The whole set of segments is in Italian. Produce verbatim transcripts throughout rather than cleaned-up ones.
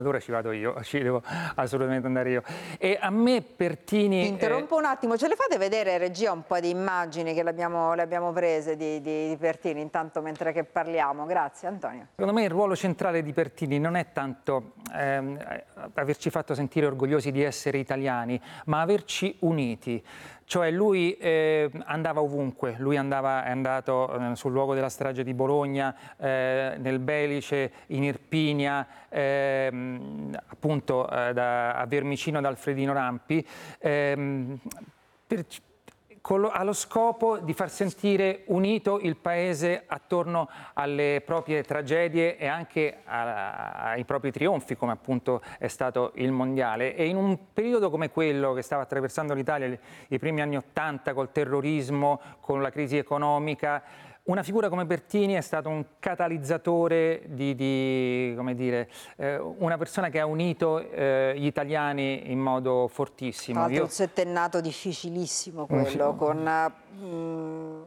Allora ci vado io, ci devo assolutamente andare io. E a me Pertini... Ti interrompo un attimo, ce le fate vedere, regia, un po' di immagini che le abbiamo, le abbiamo prese di, di, di Pertini, intanto mentre che parliamo. Grazie, Antonio. Secondo me il ruolo centrale di Pertini non è tanto ehm, averci fatto sentire orgogliosi di essere italiani, ma averci uniti. Cioè lui eh, andava ovunque, lui andava, è andato eh, sul luogo della strage di Bologna, eh, nel Belice, in Irpinia, ehm, appunto eh, da, a Vermicino ad Alfredino Rampi, ehm, per, con lo, allo scopo di far sentire unito il paese attorno alle proprie tragedie e anche a, ai propri trionfi, come appunto è stato il mondiale. E in un periodo come quello che stava attraversando l'Italia, i primi anni Ottanta, col terrorismo, con la crisi economica, una figura come Pertini è stato un catalizzatore di, di come dire, eh, una persona che ha unito eh, gli italiani in modo fortissimo. Tra l'altro Io... un settennato difficilissimo quello, con mh,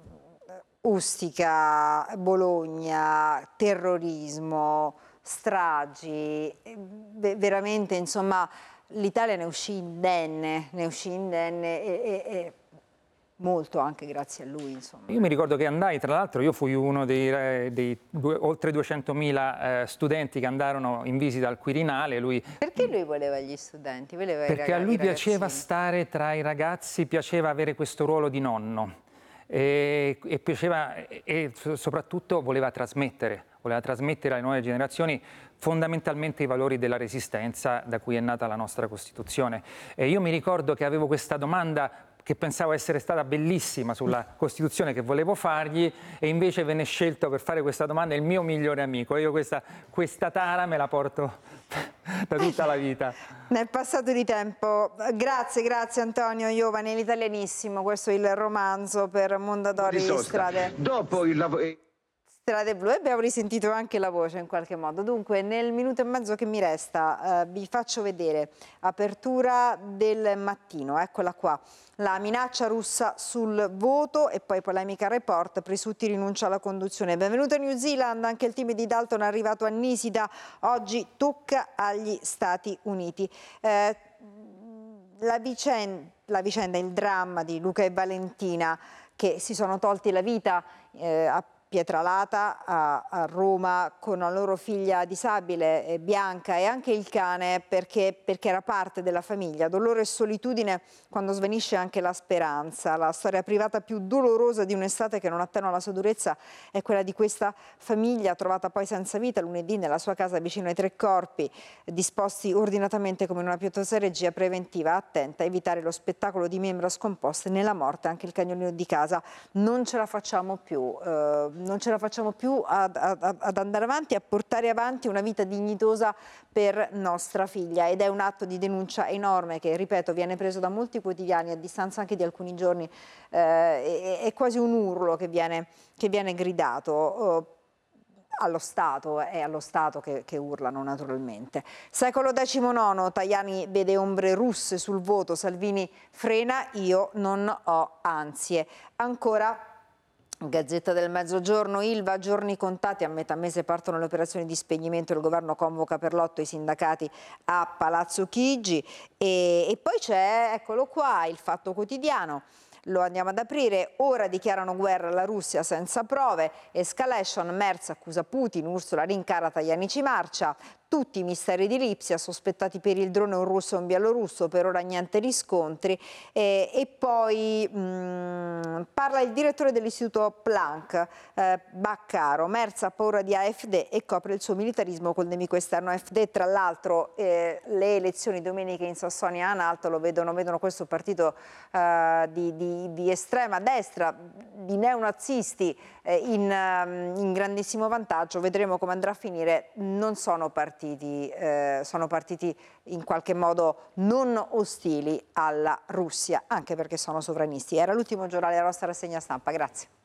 Ustica, Bologna, terrorismo, stragi, veramente insomma l'Italia ne uscì indenne, ne uscì indenne e, e, e molto anche grazie a lui, insomma. Io mi ricordo che andai, tra l'altro io fui uno dei, dei due, oltre duecentomila eh, studenti che andarono in visita al Quirinale. Lui, perché lui voleva gli studenti? Voleva perché i a lui piaceva ragazzini. stare tra i ragazzi, piaceva avere questo ruolo di nonno e, e piaceva e soprattutto voleva trasmettere, voleva trasmettere alle nuove generazioni fondamentalmente i valori della resistenza da cui è nata la nostra Costituzione. E io mi ricordo che avevo questa domanda che pensavo essere stata bellissima sulla Costituzione che volevo fargli e invece venne scelto per fare questa domanda il mio migliore amico. Io questa, questa tara me la porto da tutta la vita. Ne è passato di tempo. Grazie, grazie Antonio Iovani, l'italianissimo, questo è il romanzo per Mondadori Strade. Dopo il lavoro... Strade Blu, e abbiamo risentito anche la voce in qualche modo. Dunque, nel minuto e mezzo che mi resta eh, vi faccio vedere apertura del Mattino, eccola qua, la minaccia russa sul voto e poi polemica report, Presutti rinuncia alla conduzione. Benvenuto a New Zealand, anche il team di Dalton è arrivato a Nisida, oggi tocca agli Stati Uniti. Eh, la, vicenda, la vicenda, il dramma di Luca e Valentina che si sono tolti la vita eh, a Pietralata a, a Roma con la loro figlia disabile eh, Bianca e anche il cane perché, perché era parte della famiglia. Dolore e solitudine quando svanisce anche la speranza. La storia privata più dolorosa di un'estate che non attenua la sua durezza è quella di questa famiglia trovata poi senza vita lunedì nella sua casa vicino ai Tre Corpi, disposti ordinatamente come in una pietosa regia preventiva attenta a evitare lo spettacolo di membra scomposte nella morte anche il cagnolino di casa. Non ce la facciamo più. Eh, non ce la facciamo più ad, ad, ad andare avanti, a portare avanti una vita dignitosa per nostra figlia ed è un atto di denuncia enorme che, ripeto, viene preso da molti quotidiani a distanza anche di alcuni giorni, eh, è, è quasi un urlo che viene, che viene gridato. Eh, allo Stato, è allo Stato che, che urlano naturalmente. Secolo diciannove, Tajani vede ombre russe sul voto, Salvini frena, io non ho ansie. Ancora Gazzetta del Mezzogiorno, Ilva, giorni contati, a metà mese partono le operazioni di spegnimento, il governo convoca per l'otto i sindacati a Palazzo Chigi e, e poi c'è, eccolo qua, il Fatto Quotidiano. Lo andiamo ad aprire, ora dichiarano guerra alla Russia senza prove, escalation, Merz accusa Putin, Ursula rincara Tajani ci marcia, tutti i misteri di Lipsia, sospettati per il drone un russo e un bielorusso, per ora niente riscontri e, e poi mh, parla il direttore dell'istituto Planck, eh, Baccaro, Merz ha paura di A F D e copre il suo militarismo col nemico esterno A F D, tra l'altro eh, le elezioni domenica in Sassonia Anhalt lo vedono, vedono questo partito eh, di, di, di estrema destra, di neonazisti eh, in, in grandissimo vantaggio, vedremo come andrà a finire, non sono partiti Eh, sono partiti in qualche modo non ostili alla Russia, anche perché sono sovranisti. Era l'ultimo giornale della nostra rassegna stampa, grazie.